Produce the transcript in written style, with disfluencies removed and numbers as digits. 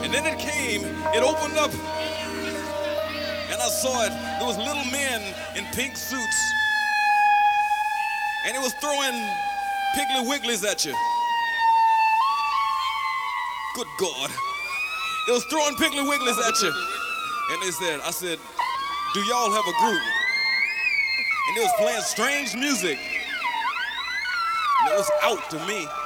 And then it came, it opened up, and I saw it. There was little men in pink suits, and it was throwing Piggly Wigglies at you. Good God. It was throwing Piggly Wigglies at you. And I said, do y'all have a group? And it was playing strange music. And it was out to me.